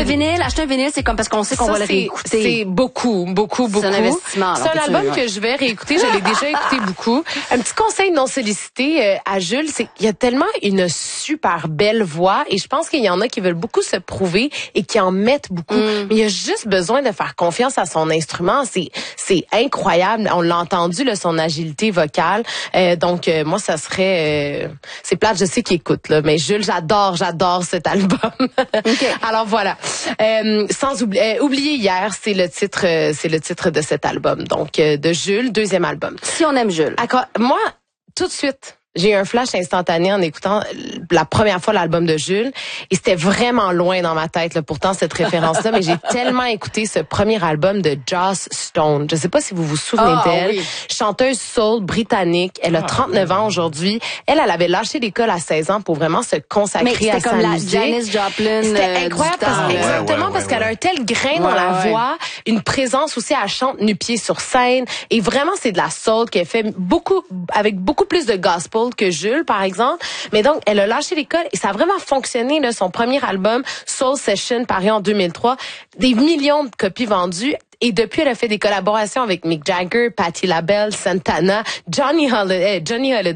le vinyle, acheter un vinyle, c'est comme parce qu'on sait qu'on va le réécouter. C'est beaucoup. C'est un investissement. C'est un album que je vais réécouter. Je l'ai déjà écouté beaucoup. Un petit conseil non sollicité à Jules, c'est qu'il y a tellement une super belle voix et je pense qu'il y en a qui veulent beaucoup se prouver et qui en mettent beaucoup. Mais il y a juste besoin de faire confiance à son instrument. C'est incroyable. On l'a entendu, là, son agilité vocale. Donc, moi, ça serait... c'est plate, je sais qu'il écoute, là, mais Jules, j'adore cet album. Okay. Alors, voilà. Sans oublier hier, c'est le titre de cet album. Donc, de Jules, deuxième album. Si on aime Jules. Moi, tout de suite, j'ai eu un flash instantané en écoutant la première fois l'album de Jules et c'était vraiment loin dans ma tête, là, pourtant cette référence-là, mais j'ai tellement écouté ce premier album de Joss Stone. Je sais pas si vous vous souvenez d'elle. Oui. Chanteuse soul britannique. Elle a 39 ans aujourd'hui. Elle avait lâché l'école à 16 ans pour vraiment se consacrer à sa musique. Comme la Janis Joplin. C'était incroyable parce qu'elle a un tel grain dans la voix, une présence aussi, elle chante nu-pied sur scène et vraiment c'est de la soul qu'elle fait avec beaucoup plus de gospel que Jules, par exemple. Mais donc, elle a lâché l'école et ça a vraiment fonctionné, là, son premier album, Soul Session, paru en 2003. Des millions de copies vendues. Et depuis, elle a fait des collaborations avec Mick Jagger, Patti LaBelle, Santana, Johnny Holiday,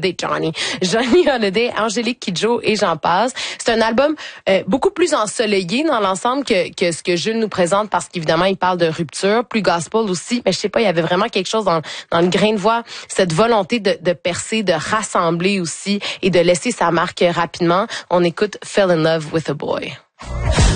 Angélique Kidjo et j'en passe. C'est un album beaucoup plus ensoleillé dans l'ensemble que ce que Jules nous présente parce qu'évidemment, il parle de rupture, plus gospel aussi. Mais je sais pas, il y avait vraiment quelque chose dans le grain de voix, cette volonté de percer, de rassembler aussi et de laisser sa marque rapidement. On écoute Fell in Love with a Boy.